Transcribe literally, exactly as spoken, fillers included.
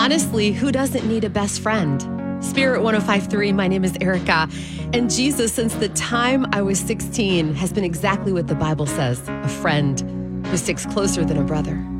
Honestly, who doesn't need a best friend? Spirit one oh five point three, my name is Erica, and Jesus, since the time I was sixteen, has been exactly what the Bible says, a friend who sticks closer than a brother.